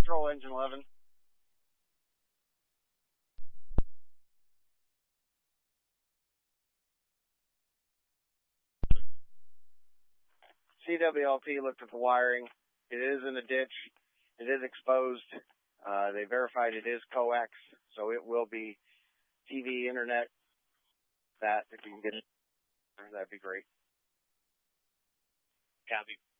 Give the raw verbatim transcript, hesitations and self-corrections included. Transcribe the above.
Control Engine eleven. C W L P looked at the wiring. It is in a ditch. It is exposed. Uh, they verified it is coax, so it will be T V, internet. That, if you can get it, that'd be great. Copy.